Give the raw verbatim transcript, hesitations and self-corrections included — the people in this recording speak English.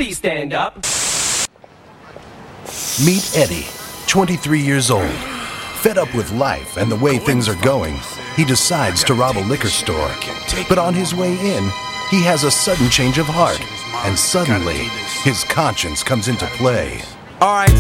please stand up? Meet Eddie, twenty-three years old. Fed up with life and the way things are going, he decides to rob a liquor store. But on his way in, he has a sudden change of heart, and suddenly, his conscience comes into play. All right,